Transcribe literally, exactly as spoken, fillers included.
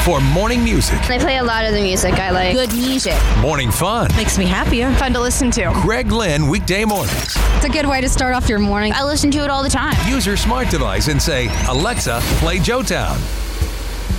for morning music. They play a lot of the music I like. Good music. Morning fun. Makes me happier. Fun to listen to. Greg Lynn, weekday mornings. It's a good way to start off your morning. I listen to it all the time. Use your smart device and say, Alexa, play Joetown.